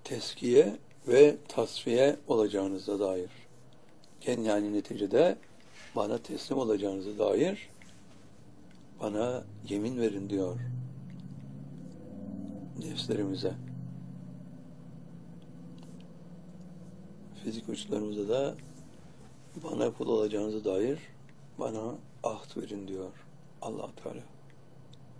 teskiye ve tasfiye olacağınıza dair. Yani neticede bana teslim olacağınıza dair bana yemin verin diyor nefslerimize. Fizik uçlarımıza da bana kul olacağınıza dair bana ahd verin diyor Allah Teala.